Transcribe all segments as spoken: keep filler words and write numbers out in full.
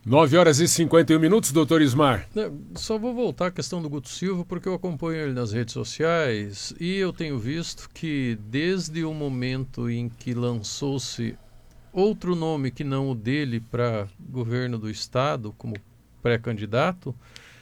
Nove horas e cinquenta e um minutos, doutor Ismar. É, Só vou voltar à questão do Guto Silva, porque eu acompanho ele nas redes sociais e eu tenho visto que desde o momento em que lançou-se outro nome que não o dele para governo do estado como pré-candidato,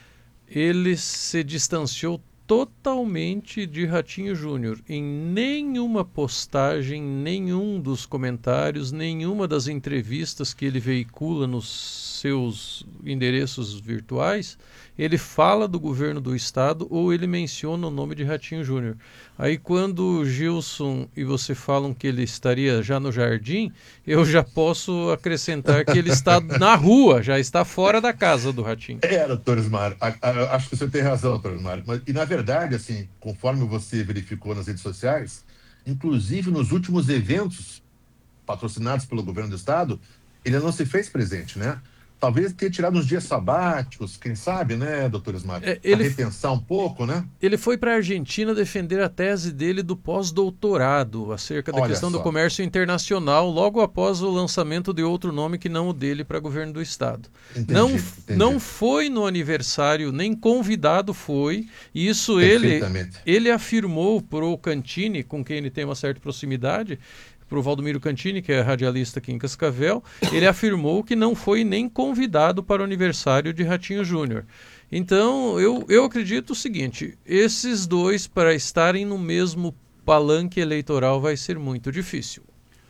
ele se distanciou totalmente de Ratinho Júnior. Em nenhuma postagem, nenhum dos comentários, nenhuma das entrevistas que ele veicula nos seus endereços virtuais, ele fala do governo do estado ou ele menciona o nome de Ratinho Júnior. Aí quando o Gilson e você falam que ele estaria já no jardim, eu já posso acrescentar que ele está na rua, já está fora da casa do Ratinho. É, doutor Ismar, a- a- acho que você tem razão, doutor Ismar. Mas, e, na verdade, assim, conforme você verificou nas redes sociais, inclusive nos últimos eventos patrocinados pelo governo do estado, ele não se fez presente, né? Talvez tenha tirado uns dias sabáticos, quem sabe, né, doutor Ismar? É, Para ele repensar um pouco, né? Ele foi para a Argentina defender a tese dele do pós-doutorado acerca da Olha questão do só, comércio internacional, logo após o lançamento de outro nome que não o dele para governo do estado. Não, entendi, não entendi. foi no aniversário, nem convidado foi, e isso ele, Perfeitamente. ele afirmou para o Cantini, com quem ele tem uma certa proximidade, para o Valdomiro Cantini, que é radialista aqui em Cascavel, ele afirmou que não foi nem convidado para o aniversário de Ratinho Júnior. Então, eu, eu acredito o seguinte: esses dois, para estarem no mesmo palanque eleitoral, vai ser muito difícil.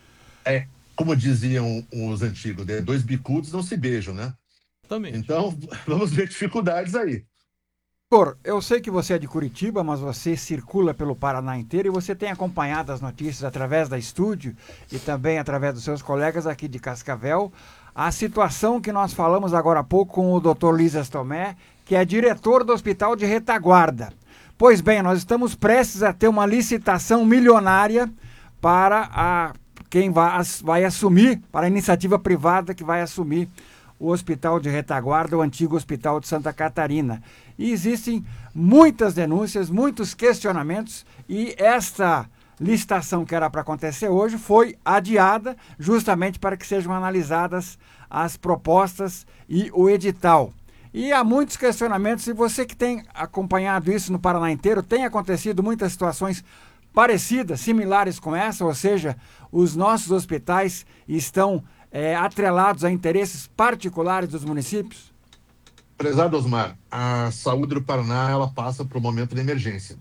É, como diziam os antigos, né? Dois bicudos não se beijam, né? Exatamente. Então, vamos ver dificuldades aí. Igor, eu sei que você é de Curitiba, mas você circula pelo Paraná inteiro e você tem acompanhado as notícias através da estúdio e também através dos seus colegas aqui de Cascavel. A situação que nós falamos agora há pouco com o doutor Lisas Tomé, que é diretor do Hospital de Retaguarda. Pois bem, nós estamos prestes a ter uma licitação milionária para a, quem vai, vai assumir, para a iniciativa privada que vai assumir o Hospital de Retaguarda, o antigo Hospital de Santa Catarina. E existem muitas denúncias, muitos questionamentos, e esta licitação que era para acontecer hoje foi adiada justamente para que sejam analisadas as propostas e o edital. E há muitos questionamentos, e você que tem acompanhado isso no Paraná inteiro, tem acontecido muitas situações parecidas, similares com essa, ou seja, os nossos hospitais estão é, atrelados a interesses particulares dos municípios? Prezado Osmar, a saúde do Paraná ela passa por um momento de emergência.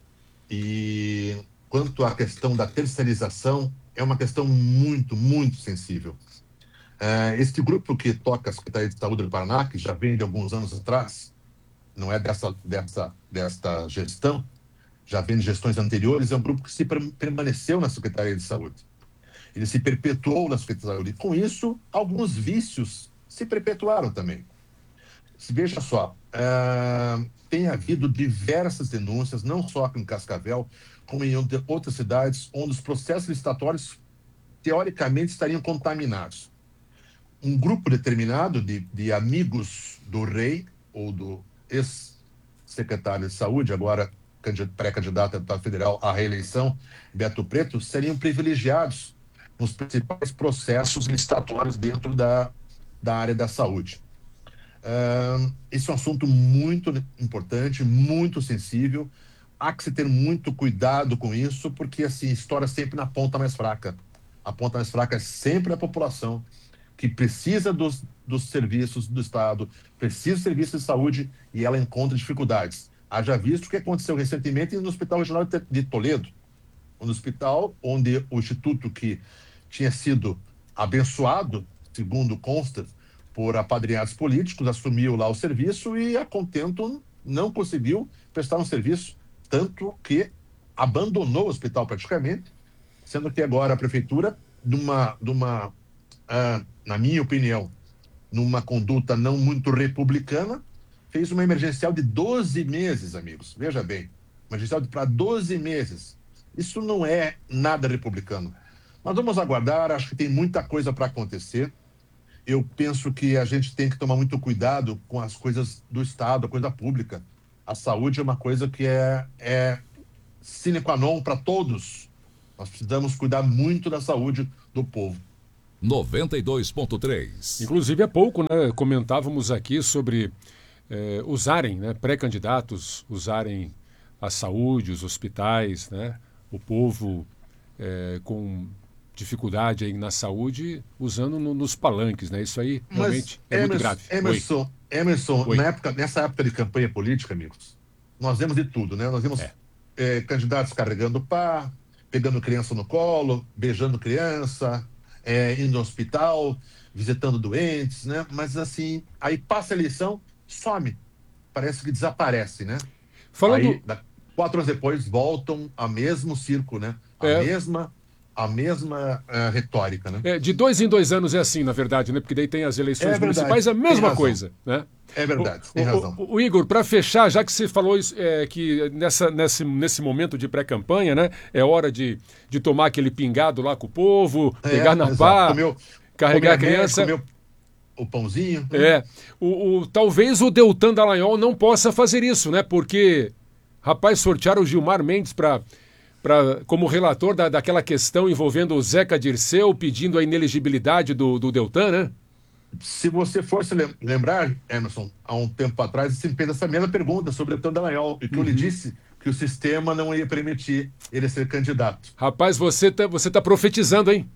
E quanto à questão da terceirização, é uma questão muito, muito sensível. É, este grupo que toca a Secretaria de Saúde do Paraná, que já vem de alguns anos atrás, não é dessa, dessa, desta gestão, já vem de gestões anteriores, é um grupo que se permaneceu na Secretaria de Saúde. Ele se perpetuou na Secretaria de Saúde. E, com isso, alguns vícios se perpetuaram também. Veja só, uh, tem havido diversas denúncias, não só aqui em Cascavel, como em outras cidades, onde os processos licitatórios, teoricamente, estariam contaminados. Um grupo determinado de, de amigos do rei, ou do ex-secretário de saúde, agora pré-candidato a deputado federal à reeleição, Beto Preto, seriam privilegiados nos principais processos licitatórios dentro da, da área da saúde. Uh, esse é um assunto muito importante, muito sensível. Há que se ter muito cuidado com isso, porque assim, estoura sempre na ponta mais fraca. A ponta mais fraca é sempre a população que precisa dos, dos serviços do Estado, precisa de serviços de saúde e ela encontra dificuldades. Haja visto o que aconteceu recentemente no Hospital Regional de Toledo, um hospital onde o instituto que tinha sido abençoado, segundo consta, por apadrinhados políticos, assumiu lá o serviço e, a contento, não conseguiu prestar um serviço, tanto que abandonou o hospital praticamente, sendo que agora a prefeitura, numa, numa, ah, na minha opinião, numa conduta não muito republicana, fez uma emergencial de doze meses, amigos. Veja bem, emergencial para doze meses. Isso não é nada republicano. Mas vamos aguardar, acho que tem muita coisa para acontecer. Eu penso que a gente tem que tomar muito cuidado com as coisas do Estado, a coisa pública. A saúde é uma coisa que é, é sine qua non para todos. Nós precisamos cuidar muito da saúde do povo. noventa e dois ponto três. Inclusive, há pouco, né, comentávamos aqui sobre eh, usarem, né, pré-candidatos, usarem a saúde, os hospitais, né, o povo eh, com dificuldade aí na saúde, usando no, nos palanques, né? Isso aí realmente Mas, é Emerson, muito grave. Emerson, Oi. Emerson Oi. Na época, nessa época de campanha política, amigos, nós vemos de tudo, né? Nós vimos É. eh, candidatos carregando pá, pegando criança no colo, beijando criança, eh, indo ao hospital, visitando doentes, né? Mas assim, aí passa a eleição, some. Parece que desaparece, né? Falando... Aí, da- quatro anos depois, voltam ao mesmo circo, né? A É. mesma, a mesma eh, retórica, né? É, de dois em dois anos é assim, na verdade, né? Porque daí tem as eleições É verdade, municipais, a tem mesma razão. coisa, né? É verdade, O- tem o, razão. O, o Igor, para fechar, já que você falou isso, é, que nessa, nesse, nesse momento de pré-campanha, né? É hora de, de tomar aquele pingado lá com o povo, pegar na exato. pá, Comeu- carregar a comeu criança. Comeu o pãozinho. É, o, o, talvez o Deltan Dallagnol não possa fazer isso, né? Porque, rapaz, sortearam o Gilmar Mendes para... Pra, como relator da, daquela questão envolvendo o Zeca Dirceu pedindo a inelegibilidade do, do Deltan, né? Se você fosse lem- lembrar, Emerson, há um tempo atrás, você me fez essa mesma pergunta sobre o Deltan Dallagnol, e que eu lhe disse que o sistema não ia permitir ele ser candidato. Rapaz, você tá, você tá profetizando, hein?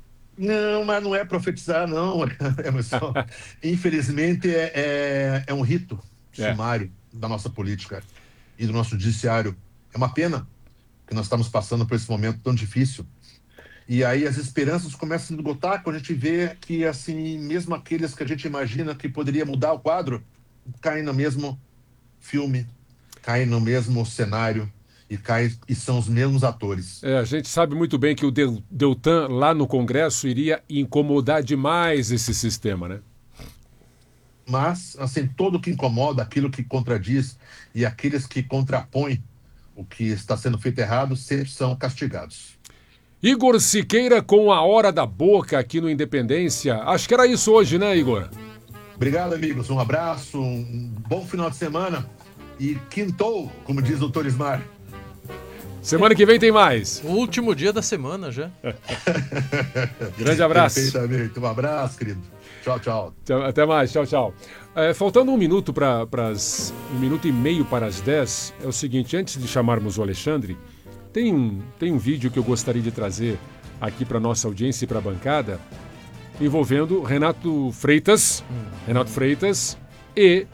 Não, mas não é profetizar, não, Emerson. Infelizmente, é, é, é um rito É. sumário da nossa política e do nosso judiciário. É uma pena que nós estamos passando por esse momento tão difícil. E aí as esperanças começam a se esgotar quando a gente vê que, assim, mesmo aqueles que a gente imagina que poderia mudar o quadro, caem no mesmo filme, caem no mesmo cenário e caem e são os mesmos atores. É, a gente sabe muito bem que o Del- Deltan lá no Congresso iria incomodar demais esse sistema, né? Mas, assim, todo o que incomoda, aquilo que contradiz e aqueles que contrapõem o que está sendo feito errado sempre são castigados. Igor Siqueira com a Hora da Boca aqui no Independência. Acho que era isso hoje, né, Igor? Obrigado, amigos. Um abraço, um bom final de semana e quintou, como diz o doutor Ismar. Semana que vem tem mais. O último dia da semana já. Grande abraço. Perfeitamente. Um abraço, querido. Tchau, tchau. Tchau, até mais, tchau, tchau. É, faltando um minuto para as um minuto e meio para as dez, é o seguinte, antes de chamarmos o Alexandre, tem um, tem um vídeo que eu gostaria de trazer aqui para nossa audiência e para a bancada, envolvendo Renato Freitas, Renato Freitas e,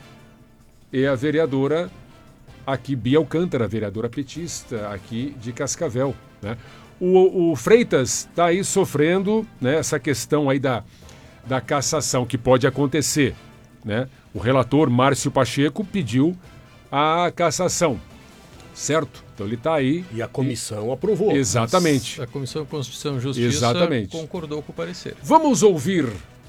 e a vereadora aqui, Bia Alcântara, vereadora petista aqui de Cascavel, né? O, o Freitas está aí sofrendo, né, essa questão aí da, da cassação que pode acontecer, né? O relator Márcio Pacheco pediu a cassação, certo? Então ele está aí. E a comissão aprovou. Exatamente. A Comissão de Constituição e Justiça Exatamente. concordou com o parecer. Vamos ouvir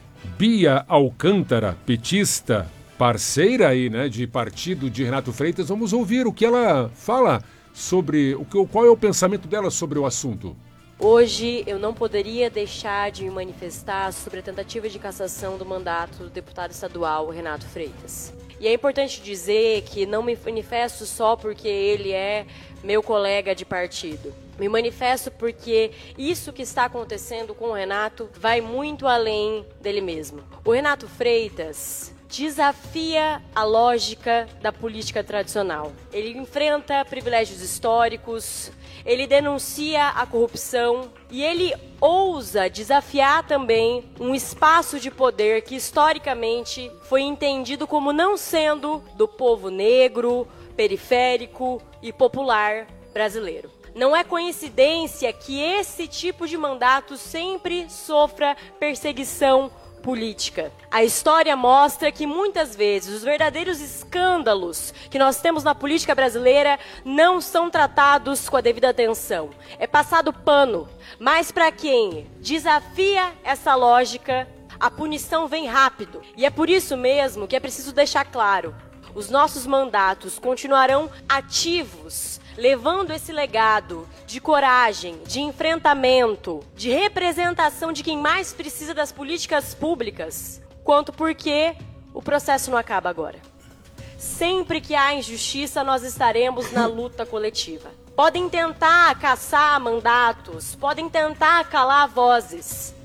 Bia Alcântara, petista, parceira aí, né, de partido de Renato Freitas. Vamos ouvir o que ela fala sobre o que, qual é o pensamento dela sobre o assunto. Hoje eu não poderia deixar de me manifestar sobre a tentativa de cassação do mandato do deputado estadual Renato Freitas. E é importante dizer que não me manifesto só porque ele é meu colega de partido. Me manifesto porque isso que está acontecendo com o Renato vai muito além dele mesmo. O Renato Freitas desafia a lógica da política tradicional. Ele enfrenta privilégios históricos, ele denuncia a corrupção e ele ousa desafiar também um espaço de poder que historicamente foi entendido como não sendo do povo negro, periférico e popular brasileiro. Não é coincidência que esse tipo de mandato sempre sofra perseguição política. A história mostra que muitas vezes os verdadeiros escândalos que nós temos na política brasileira não são tratados com a devida atenção. É passado pano, mas para quem desafia essa lógica, a punição vem rápido. E é por isso mesmo que é preciso deixar claro, os nossos mandatos continuarão ativos, levando esse legado de coragem, de enfrentamento, de representação de quem mais precisa das políticas públicas, quanto porque o processo não acaba agora. Sempre que há injustiça, nós estaremos na luta coletiva. Podem tentar caçar mandatos, podem tentar calar vozes,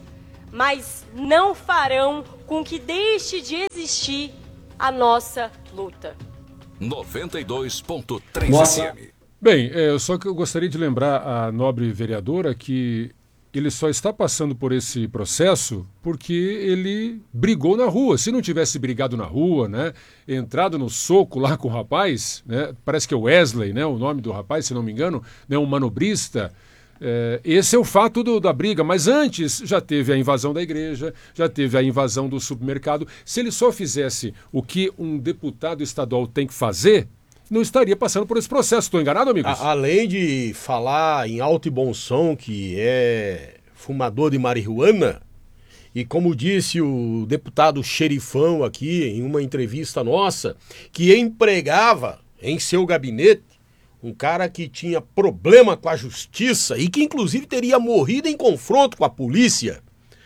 mas não farão com que deixe de existir a nossa luta. noventa e dois ponto três F M. Bem, é, só que eu gostaria de lembrar a nobre vereadora que ele só está passando por esse processo porque ele brigou na rua. Se não tivesse brigado na rua, né, entrado no soco lá com o rapaz, né, parece que é Wesley, né, o nome do rapaz, se não me engano, né, um manobrista. É, esse é o fato do, da briga, mas antes já teve a invasão da igreja, já teve a invasão do supermercado. Se ele só fizesse o que um deputado estadual tem que fazer, não estaria passando por esse processo. Estou enganado, amigos? A, além de falar em alto e bom som que é fumador de marihuana, e como disse o deputado Xerifão aqui em uma entrevista nossa, que empregava em seu gabinete um cara que tinha problema com a justiça e que inclusive teria morrido em confronto com a polícia.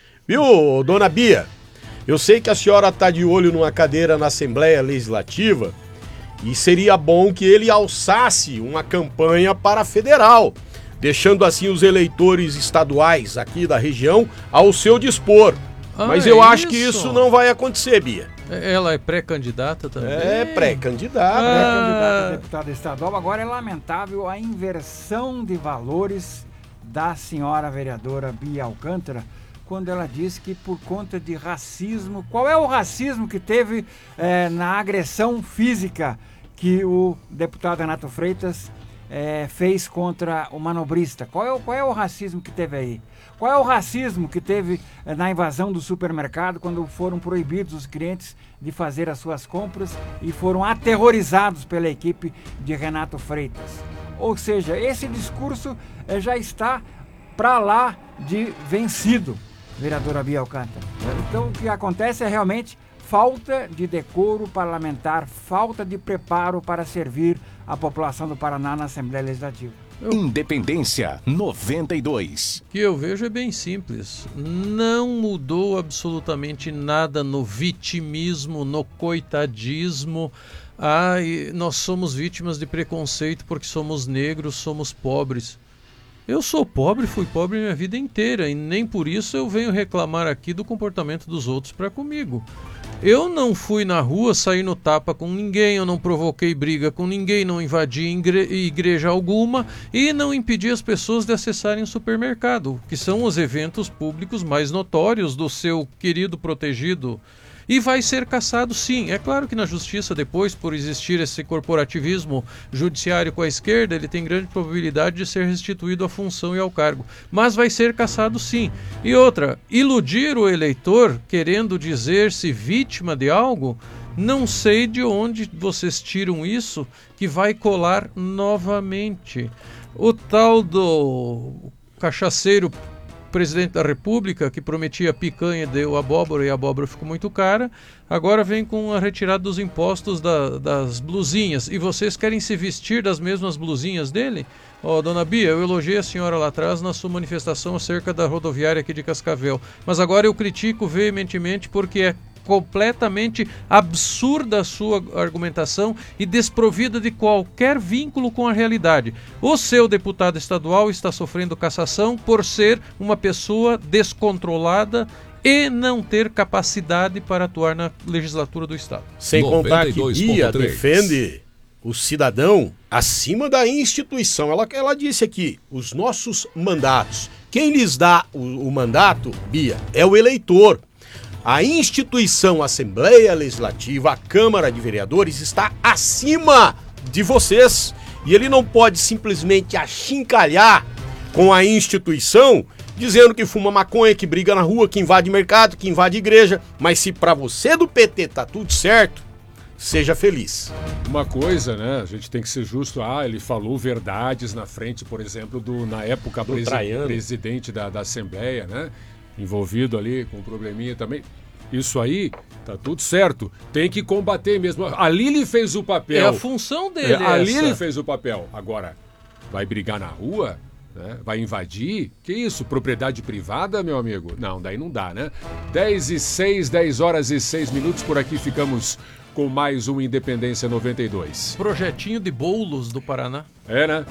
Viu, dona Bia? Eu sei que a senhora está de olho numa cadeira na Assembleia Legislativa e seria bom que ele alçasse uma campanha para a federal, deixando assim os eleitores estaduais aqui da região ao seu dispor. Ah, Mas eu é acho isso? que isso não vai acontecer, Bia. Ela é pré-candidata também? É, pré-candidata. Ah. Pré-candidata a deputada estadual. Agora é lamentável a inversão de valores da senhora vereadora Bia Alcântara, quando ela diz que por conta de racismo... Qual é o racismo que teve é, na agressão física que o deputado Renato Freitas é, fez contra o manobrista? Qual é o, qual é o racismo que teve aí? Qual é o racismo que teve é, na invasão do supermercado, quando foram proibidos os clientes de fazer as suas compras e foram aterrorizados pela equipe de Renato Freitas? Ou seja, esse discurso é, já está para lá de vencido, vereadora Bia Alcântara. Então o que acontece é realmente falta de decoro parlamentar, falta de preparo para servir a população do Paraná na Assembleia Legislativa. Independência noventa e dois. O que eu vejo é bem simples. Não mudou absolutamente nada no vitimismo, no coitadismo. Ah, nós somos vítimas de preconceito porque somos negros, somos pobres. Eu sou pobre, fui pobre minha vida inteira e nem por isso eu venho reclamar aqui do comportamento dos outros para comigo. Eu não fui na rua sair no tapa com ninguém, eu não provoquei briga com ninguém, não invadi igreja alguma e não impedi as pessoas de acessarem o supermercado, que são os eventos públicos mais notórios do seu querido protegido. E vai ser cassado sim. É claro que na justiça depois, por existir esse corporativismo judiciário com a esquerda, ele tem grande probabilidade de ser restituído à função e ao cargo. Mas vai ser cassado sim. E outra, iludir o eleitor querendo dizer-se vítima de algo, não sei de onde vocês tiram isso, que vai colar novamente. O tal do cachaceiro presidente da República, que prometia picanha, deu abóbora e a abóbora ficou muito cara, agora vem com a retirada dos impostos da, das blusinhas. E vocês querem se vestir das mesmas blusinhas dele? Ó, oh, dona Bia, eu elogiei a senhora lá atrás na sua manifestação acerca da rodoviária aqui de Cascavel, mas agora eu critico veementemente porque é completamente absurda a sua argumentação e desprovida de qualquer vínculo com a realidade. O seu deputado estadual está sofrendo cassação por ser uma pessoa descontrolada e não ter capacidade para atuar na legislatura do estado. Sem contar que Bia defende o cidadão acima da instituição. Ela, ela disse aqui, os nossos mandatos. Quem lhes dá o, o mandato, Bia, é o eleitor. A instituição Assembleia Legislativa, a Câmara de Vereadores, está acima de vocês. E ele não pode simplesmente achincalhar com a instituição, dizendo que fuma maconha, que briga na rua, que invade mercado, que invade igreja. Mas se para você do P T tá tudo certo, seja feliz. Uma coisa, né? A gente tem que ser justo. Ah, ele falou verdades na frente, por exemplo, do na época do presi- presidente da, da Assembleia, né? Envolvido ali com um probleminha também. Isso aí, tá tudo certo. Tem que combater mesmo. Ali ele fez o papel. É a função dele. É, ali ele fez o papel. Agora, vai brigar na rua? Né? Vai invadir? Que isso? Propriedade privada, meu amigo? Não, daí não dá, né? dez e seis, dez horas e seis minutos. Por aqui ficamos com mais um Independência noventa e dois. Projetinho de bolos do Paraná. É, né?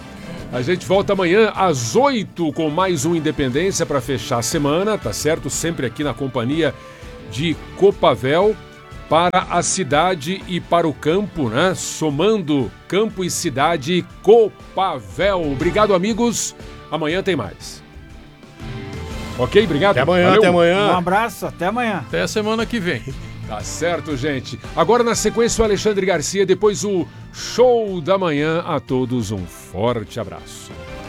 A gente volta amanhã às oito com mais um Independência para fechar a semana, tá certo? Sempre aqui na companhia de Copavel, para a cidade e para o campo, né? Somando campo e cidade, Copavel. Obrigado, amigos. Amanhã tem mais. Ok? Obrigado. Até amanhã, Valeu. até amanhã. Um abraço, até amanhã. Até a semana que vem. Tá certo, gente. Agora na sequência o Alexandre Garcia, depois o Show da Manhã. A todos um forte abraço.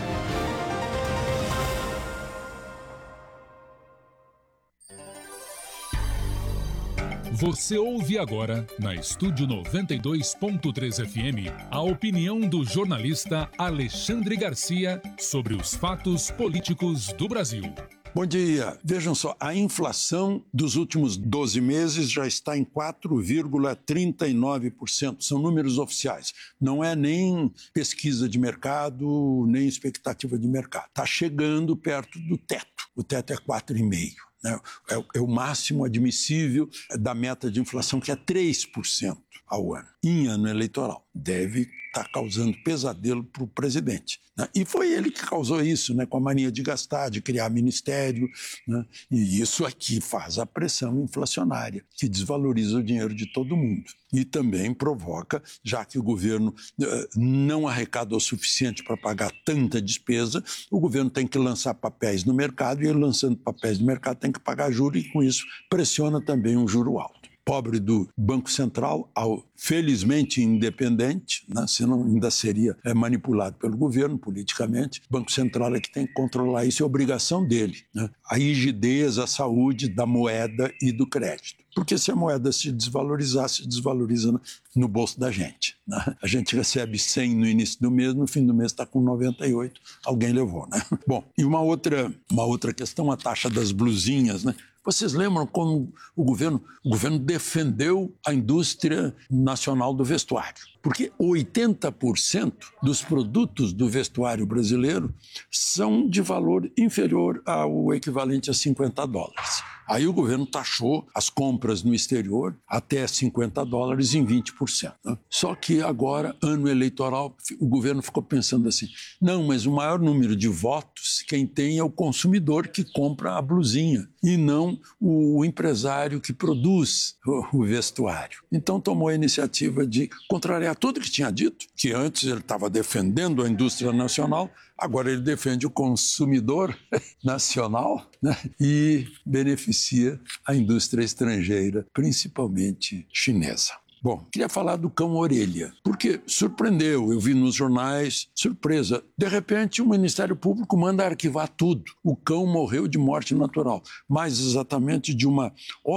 Você ouve agora, na Estúdio noventa e dois ponto três F M, a opinião do jornalista Alexandre Garcia sobre os fatos políticos do Brasil. Bom dia. Vejam só, a inflação dos últimos doze meses já está em quatro vírgula trinta e nove por cento. São números oficiais. Não é nem pesquisa de mercado, nem expectativa de mercado. Está chegando perto do teto. O teto é quatro vírgula cinco por cento. É o máximo admissível da meta de inflação, que é três por cento ao ano, em ano eleitoral. Deve estar causando pesadelo para o presidente, né? E foi ele que causou isso, né? Com a mania de gastar, de criar ministério, né? E isso aqui faz a pressão inflacionária, que desvaloriza o dinheiro de todo mundo. E também provoca, já que o governo uh, não arrecada o suficiente para pagar tanta despesa, o governo tem que lançar papéis no mercado, e ele lançando papéis no mercado tem que pagar juro, e com isso pressiona também um juro alto. Pobre do Banco Central, ao, felizmente independente, né? Senão ainda seria é, manipulado pelo governo politicamente. O Banco Central é que tem que controlar isso, é obrigação dele, né? A rigidez, a saúde da moeda e do crédito. Porque se a moeda se desvalorizar, se desvaloriza no, no bolso da gente, né? A gente recebe cem no início do mês, no fim do mês está com noventa e oito, alguém levou, né? Bom, e uma outra, uma outra questão, a taxa das blusinhas, né? Vocês lembram como o governo, o governo defendeu a indústria nacional do vestuário? Porque oitenta por cento dos produtos do vestuário brasileiro são de valor inferior ao equivalente a cinquenta dólares. Aí o governo taxou as compras no exterior até cinquenta dólares em vinte por cento. Né? Só que agora, ano eleitoral, o governo ficou pensando assim, não, mas o maior número de votos quem tem é o consumidor que compra a blusinha e não o empresário que produz o vestuário. Então tomou a iniciativa de contrariar tudo que tinha dito, que antes ele estava defendendo a indústria nacional, agora ele defende o consumidor nacional, né? E beneficia a indústria estrangeira, principalmente chinesa. Bom, queria falar do cão orelha, porque surpreendeu, eu vi nos jornais, surpresa, de repente o Ministério Público manda arquivar tudo. O cão morreu de morte natural, mais exatamente de uma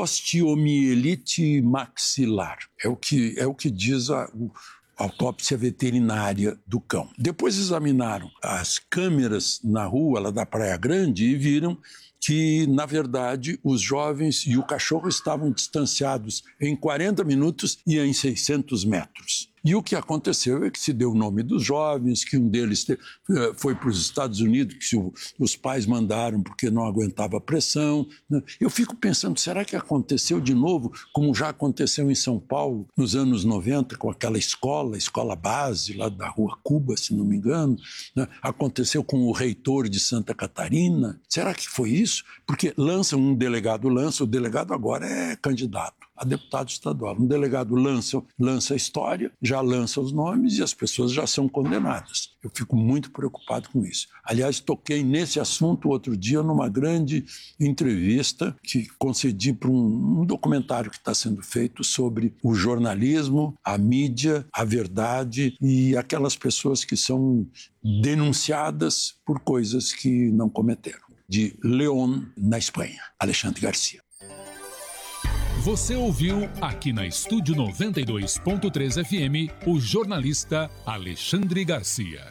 osteomielite maxilar. É o que, é o que diz a... O, autópsia veterinária do cão. Depois examinaram as câmeras na rua lá da Praia Grande e viram que, na verdade, os jovens e o cachorro estavam distanciados em quarenta minutos e em seiscentos metros. E o que aconteceu é que se deu o nome dos jovens, que um deles te, foi para os Estados Unidos, que o, os pais mandaram porque não aguentava a pressão. Né? Eu fico pensando, será que aconteceu de novo, como já aconteceu em São Paulo, nos anos noventa, com aquela escola, escola base, lá da Rua Cuba, se não me engano, né? Aconteceu com o reitor de Santa Catarina. Será que foi isso? Porque lança um delegado, lança, o delegado agora é candidato a deputado estadual. Um delegado lança, lança a história, já lança os nomes e as pessoas já são condenadas. Eu fico muito preocupado com isso. Aliás, toquei nesse assunto outro dia numa grande entrevista que concedi para um, um documentário que está sendo feito sobre o jornalismo, a mídia, a verdade e aquelas pessoas que são denunciadas por coisas que não cometeram. De León, na Espanha. Alexandre Garcia. Você ouviu aqui na Estúdio noventa e dois ponto três F M o jornalista Alexandre Garcia.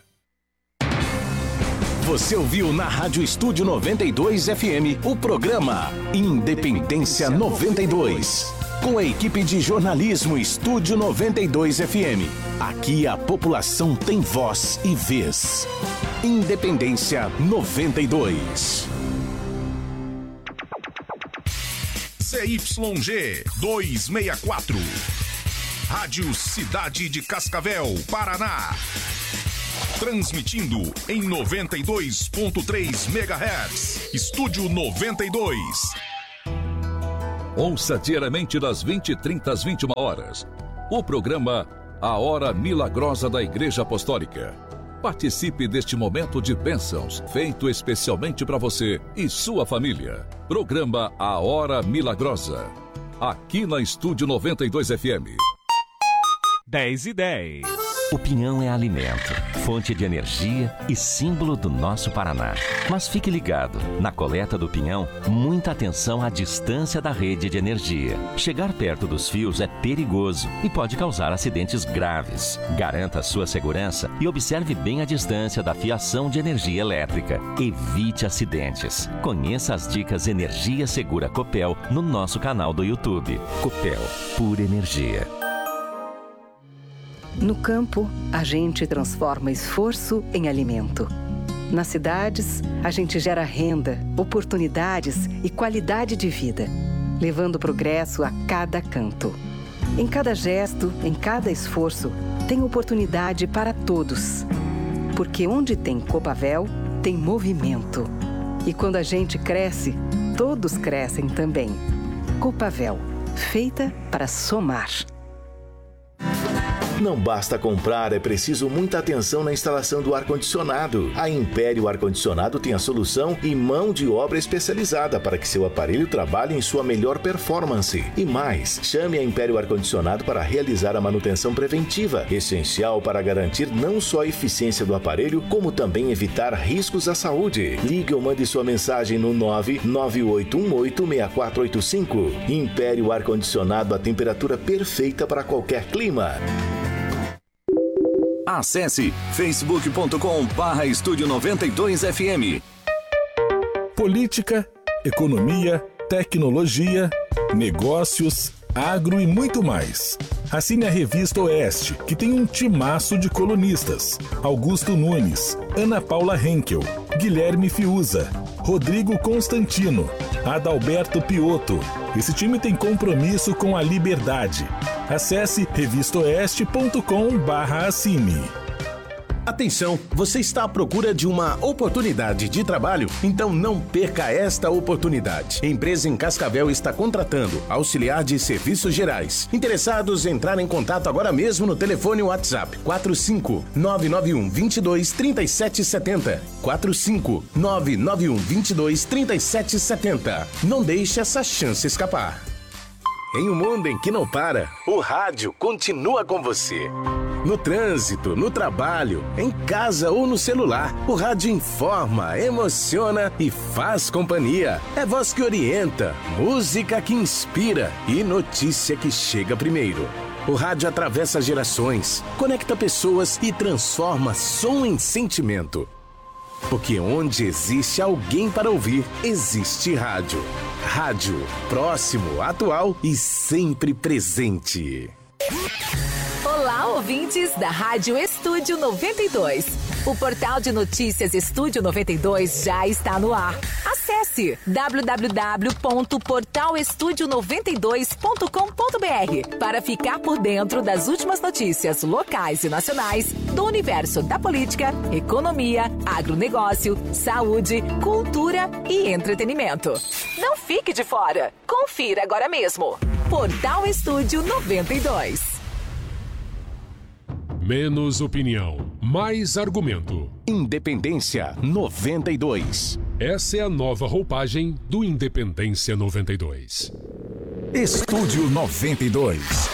Você ouviu na Rádio Estúdio noventa e dois F M o programa Independência noventa e dois. Com a equipe de jornalismo Estúdio noventa e dois F M. Aqui a população tem voz e vez. Independência noventa e dois. C Y G duzentos e sessenta e quatro. Rádio Cidade de Cascavel, Paraná. Transmitindo em noventa e dois ponto três megahertz. Estúdio noventa e dois. Ouça diariamente das vinte e trinta às vinte e uma horas. O programa A Hora Milagrosa da Igreja Apostólica. Participe deste momento de bênçãos, feito especialmente para você e sua família. Programa A Hora Milagrosa. Aqui na Estúdio noventa e dois F M. dez e dez. O pinhão é alimento, fonte de energia e símbolo do nosso Paraná. Mas fique ligado, na coleta do pinhão, muita atenção à distância da rede de energia. Chegar perto dos fios é perigoso e pode causar acidentes graves. Garanta a sua segurança e observe bem a distância da fiação de energia elétrica. Evite acidentes. Conheça as dicas Energia Segura Copel no nosso canal do YouTube. Copel, pura energia. No campo, a gente transforma esforço em alimento. Nas cidades, a gente gera renda, oportunidades e qualidade de vida, levando progresso a cada canto. Em cada gesto, em cada esforço, tem oportunidade para todos. Porque onde tem Copavel, tem movimento. E quando a gente cresce, todos crescem também. Copavel, feita para somar. Não basta comprar, é preciso muita atenção na instalação do ar-condicionado. A Império Ar-Condicionado tem a solução e mão de obra especializada para que seu aparelho trabalhe em sua melhor performance. E mais, chame a Império Ar-Condicionado para realizar a manutenção preventiva, essencial para garantir não só a eficiência do aparelho, como também evitar riscos à saúde. Ligue ou mande sua mensagem no nove nove oito um oito seis quatro oito cinco. Império Ar-Condicionado, a temperatura perfeita para qualquer clima. Acesse facebook ponto com barra estúdio noventa e dois F M. Política, economia, tecnologia, negócios, agro e muito mais. Assine a Revista Oeste, que tem um timaço de colunistas. Augusto Nunes, Ana Paula Henkel, Guilherme Fiuza, Rodrigo Constantino, Adalberto Piotto. Esse time tem compromisso com a liberdade. Acesse revista oeste ponto com barra assine. Atenção, você está à procura de uma oportunidade de trabalho? Então não perca esta oportunidade. A empresa em Cascavel está contratando auxiliar de serviços gerais. Interessados, entrar em contato agora mesmo no telefone WhatsApp quatro cinco nove nove um dois dois três sete sete zero. quatro cinco nove nove um dois dois três sete sete zero. Não deixe essa chance escapar. Em um mundo em que não para, o rádio continua com você. No trânsito, no trabalho, em casa ou no celular, o rádio informa, emociona e faz companhia. É voz que orienta, música que inspira e notícia que chega primeiro. O rádio atravessa gerações, conecta pessoas e transforma som em sentimento. Porque onde existe alguém para ouvir, existe rádio. Rádio, próximo, atual e sempre presente. Olá, ouvintes da Rádio Estúdio noventa e dois. O portal de notícias Estúdio noventa e dois já está no ar. Acesse w w w ponto portal estúdio noventa e dois ponto com ponto b r para ficar por dentro das últimas notícias locais e nacionais do universo da política, economia, agronegócio, saúde, cultura e entretenimento. Não fique de fora. Confira agora mesmo. Portal Estúdio noventa e dois. Menos opinião, mais argumento. Independência noventa e dois. Essa é a nova roupagem do Independência noventa e dois. Estúdio noventa e dois.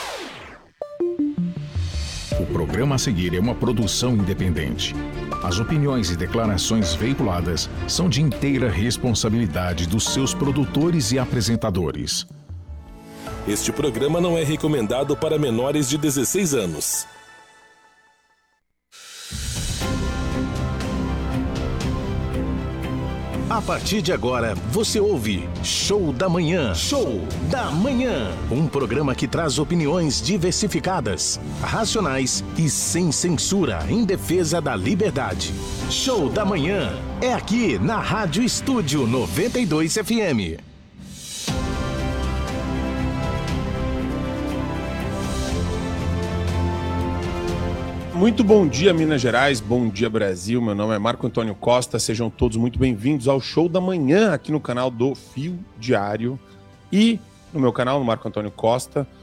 O programa a seguir é uma produção independente. As opiniões e declarações veiculadas são de inteira responsabilidade dos seus produtores e apresentadores. Este programa não é recomendado para menores de dezesseis anos. A partir de agora, você ouve Show da Manhã. Show da Manhã. Um programa que traz opiniões diversificadas, racionais e sem censura em defesa da liberdade. Show da Manhã é aqui na Rádio Estúdio noventa e dois F M. Muito bom dia, Minas Gerais, bom dia, Brasil. Meu nome é Marco Antônio Costa, sejam todos muito bem-vindos ao Show da Manhã aqui no canal do Fio Diário e no meu canal, no Marco Antônio Costa.